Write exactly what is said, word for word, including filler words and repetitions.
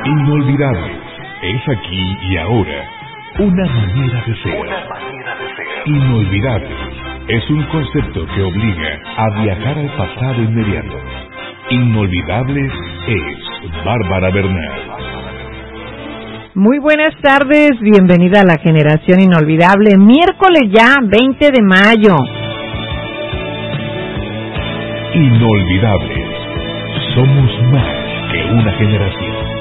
Inolvidable. Es aquí y ahora. Una manera de ser. Una manera de ser. Inolvidable. Es un concepto que obliga a viajar al pasado inmediato. Inolvidable es Bárbara Bernal. Muy buenas tardes, bienvenida a la Generación Inolvidable. Miércoles ya, veinte de mayo. Inolvidables. Somos más que una generación.